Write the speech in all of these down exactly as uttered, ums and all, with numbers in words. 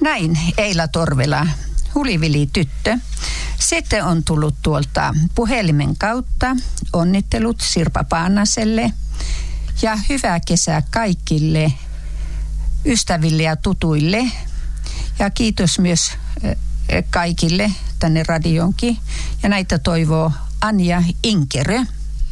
Näin Eila Torvela, Hulivili tyttö. Sitten on tullut tuolta puhelimen kautta onnittelut Sirpa Paanaselle ja hyvää kesää kaikille ystäville ja tutuille. Ja kiitos myös kaikille tänne radionkin. Ja näitä toivoo Anja Inkerö.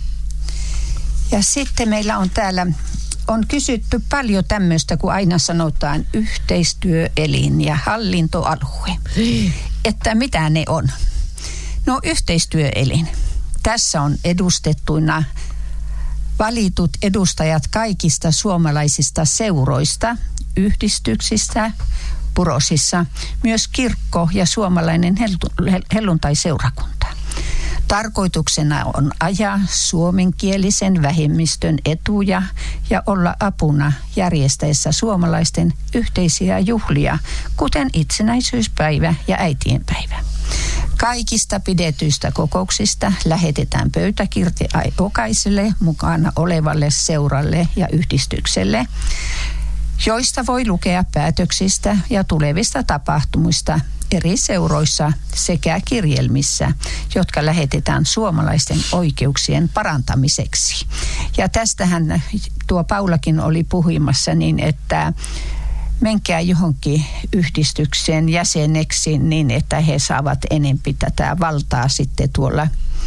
Ja sitten meillä on täällä, on kysytty paljon tämmöistä, kun aina sanotaan yhteistyöelin ja hallintoalue. Että mitä ne on? No yhteistyöelin. Tässä on edustettuina valitut edustajat kaikista suomalaisista seuroista, yhdistyksistä, Purosissa, myös kirkko ja suomalainen helluntai-seurakunta. Tarkoituksena on ajaa suomenkielisen vähemmistön etuja ja olla apuna järjestäessä suomalaisten yhteisiä juhlia, kuten itsenäisyyspäivä ja äitienpäivä. Kaikista pidetyistä kokouksista lähetetään pöytäkirja jokaiselle mukana olevalle seuralle ja yhdistykselle, joista voi lukea päätöksistä ja tulevista tapahtumista eri seuroissa sekä kirjelmissä, jotka lähetetään suomalaisten oikeuksien parantamiseksi. Ja tästähän tuo Paulakin oli puhumassa niin, että menkää johonkin yhdistykseen jäseneksi niin, että he saavat enempi tätä valtaa sitten tuolla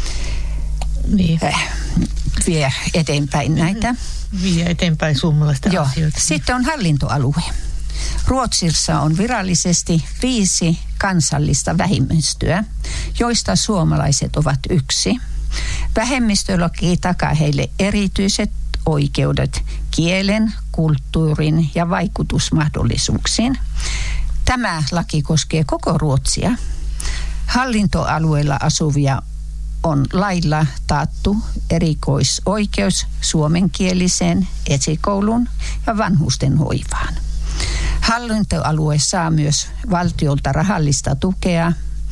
niin. äh, vie eteenpäin näitä. Vie eteenpäin suomalaista Joo. asioita. Sitten on hallintoalue. Ruotsissa on virallisesti viisi kansallista vähemmistöä, joista suomalaiset ovat yksi. Vähemmistölaki takaa heille erityiset oikeudet kielen, kulttuurin ja vaikutusmahdollisuuksiin. Tämä laki koskee koko Ruotsia. Hallintoalueella asuvia on lailla taattu erikoisoikeus suomenkieliseen esikouluun ja vanhusten hoivaan. Hallintoalue saa myös valtiolta rahallista tukea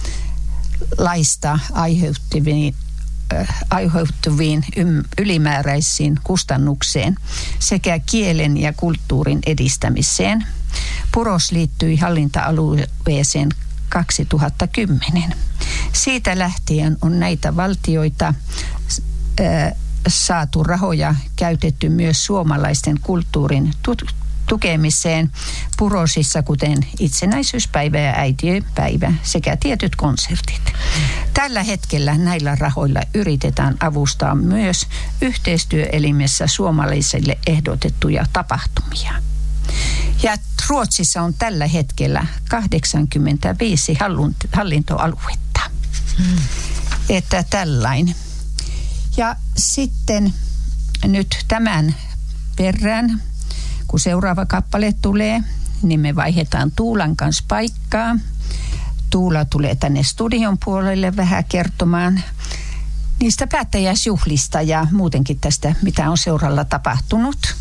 laista aiheutuviin, äh, aiheutuviin ylimääräisiin kustannukseen sekä kielen ja kulttuurin edistämiseen. Puros liittyi hallintoalueeseen kaksituhattakymmenen. Siitä lähtien on näitä valtioita äh, saatu rahoja käytetty myös suomalaisten kulttuurin tut- tukemiseen Purosissa, kuten itsenäisyyspäivä ja äitienpäivä sekä tietyt konsertit. Tällä hetkellä näillä rahoilla yritetään avustaa myös yhteistyöelimessä suomalaisille ehdotettuja tapahtumia. Ja Ruotsissa on tällä hetkellä kahdeksankymmentäviisi hallintoaluetta. Hmm. Että tällainen. Ja sitten nyt tämän perään, kun seuraava kappale tulee, niin me vaihdetaan Tuulan kanssa paikkaa. Tuula tulee tänne studion puolelle vähän kertomaan niistä päättäjäisjuhlista ja muutenkin tästä, mitä on seuralla tapahtunut.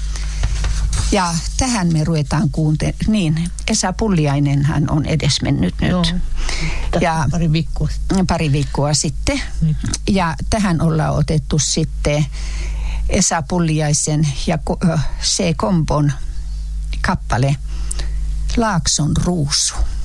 Ja tähän me ruvetaan kuuntelemaan. Niin, Esa Pulliainen hän on edesmennyt nyt. Joo, ja pari viikkoa sitten. Pari viikkoa sitten. Nyt. Ja tähän ollaan otettu sitten Esa Pulliaisen ja C. Kombon kappale Laakson ruusu.